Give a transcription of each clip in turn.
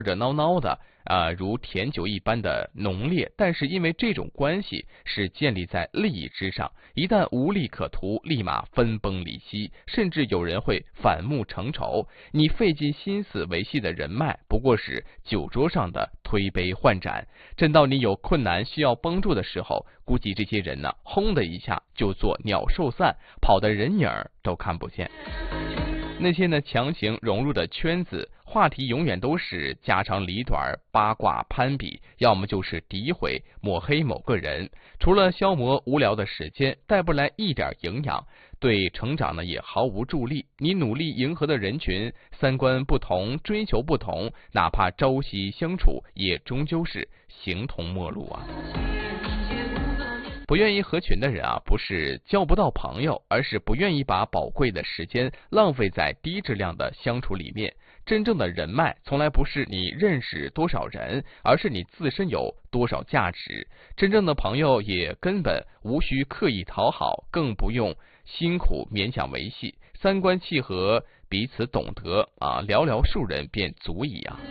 热闹闹的如甜酒一般的浓烈，但是因为这种关系是建立在利益之上，一旦无利可图，立马分崩离析，甚至有人会反目成仇。你费尽心思维系的人脉，不过是酒桌上的推杯换盏。正到你有困难需要帮助的时候，估计这些人呢，轰的一下就做鸟兽散，跑的人影都看不见。那些呢强行融入的圈子，话题永远都是家长里短、八卦攀比，要么就是诋毁抹黑某个人，除了消磨无聊的时间，带不来一点营养，对成长呢也毫无助力。你努力迎合的人群三观不同，追求不同，哪怕朝夕相处，也终究是形同陌路啊。不愿意合群的人不是交不到朋友，而是不愿意把宝贵的时间浪费在低质量的相处里面。真正的人脉从来不是你认识多少人，而是你自身有多少价值。真正的朋友也根本无需刻意讨好，更不用辛苦勉强维系。三观契合，彼此懂得寥寥数人便足矣啊。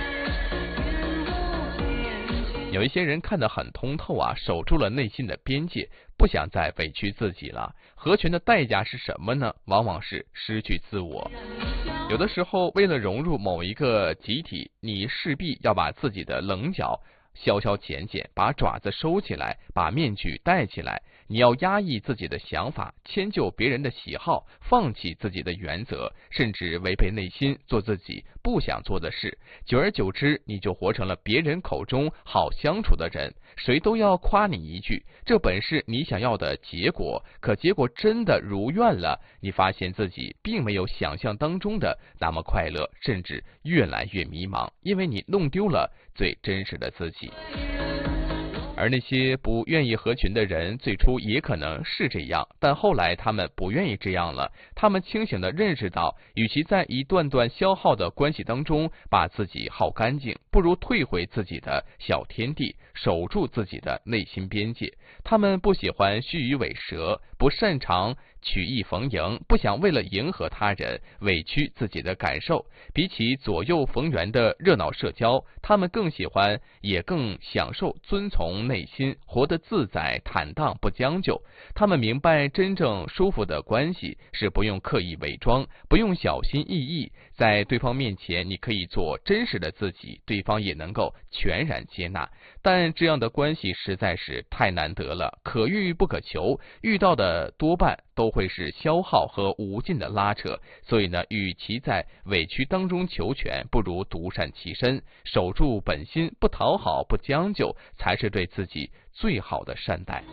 有一些人看得很通透守住了内心的边界，不想再委屈自己了。合群的代价是什么呢？往往是失去自我。有的时候为了融入某一个集体，你势必要把自己的棱角消消减减，把爪子收起来，把面具戴起来。你要压抑自己的想法，迁就别人的喜好，放弃自己的原则，甚至违背内心，做自己不想做的事。久而久之，你就活成了别人口中好相处的人，谁都要夸你一句，这本是你想要的结果。可结果真的如愿了，你发现自己并没有想象当中的那么快乐，甚至越来越迷茫，因为你弄丢了最真实的自己。而那些不愿意合群的人，最初也可能是这样，但后来他们不愿意这样了。他们清醒地认识到，与其在一段段消耗的关系当中把自己耗干净，不如退回自己的小天地，守住自己的内心边界。他们不喜欢虚与委蛇，不擅长曲意逢迎，不想为了迎合他人委屈自己的感受。比起左右逢源的热闹社交，他们更喜欢也更享受遵从内心，活得自在坦荡，不将就。他们明白真正舒服的关系是不用刻意伪装，不用小心翼翼，在对方面前你可以做真实的自己，对方也能够全然接纳。但这样的关系实在是太难得了，可遇不可求，遇到的多半都会是消耗和无尽的拉扯。所以呢，与其在委屈当中求全，不如独善其身，守住本心，不讨好，不将就，才是对自己最好的善待。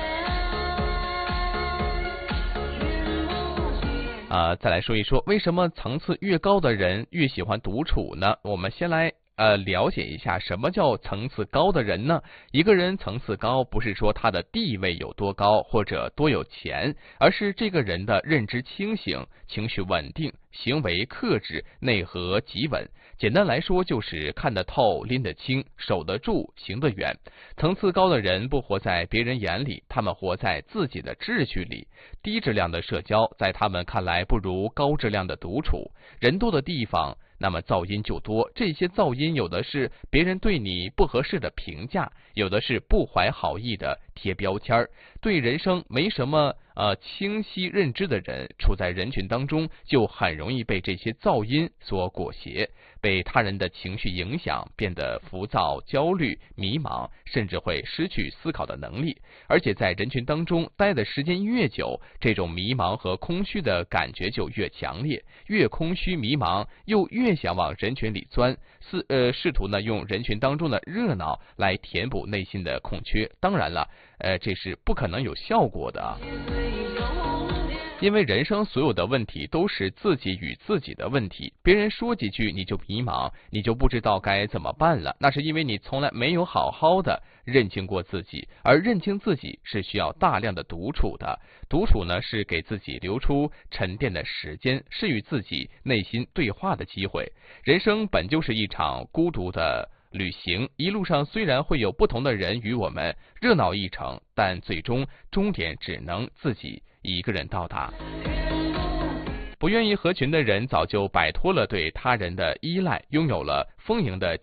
再来说一说，为什么层次越高的人越喜欢独处呢？我们先来了解一下什么叫层次高的人呢？一个人层次高，不是说他的地位有多高或者多有钱，而是这个人的认知清醒，情绪稳定，行为克制，内核极稳。简单来说，就是看得透，拎得清，守得住，行得远。层次高的人不活在别人眼里，他们活在自己的秩序里。低质量的社交在他们看来不如高质量的独处。人多的地方，那么噪音就多，这些噪音有的是别人对你不合适的评价，有的是不怀好意的贴标签。对人生没什么清晰认知的人，处在人群当中就很容易被这些噪音所裹挟，被他人的情绪影响，变得浮躁、焦虑、迷茫，甚至会失去思考的能力。而且在人群当中待的时间越久，这种迷茫和空虚的感觉就越强烈，越空虚迷茫，又越想往人群里钻，试图呢用人群当中的热闹来填补内心的空缺。当然了，这是不可能有效果的。因为人生所有的问题都是自己与自己的问题，别人说几句你就迷茫，你就不知道该怎么办了，那是因为你从来没有好好的认清过自己，而认清自己是需要大量的独处的。独处呢，是给自己留出沉淀的时间，是与自己内心对话的机会。人生本就是一场孤独的旅行，一路上虽然会有不同的人与我们热闹一程，但最终终点只能自己一个人到达。不愿意合群的人早就摆脱了对他人的依赖，拥有了丰盈的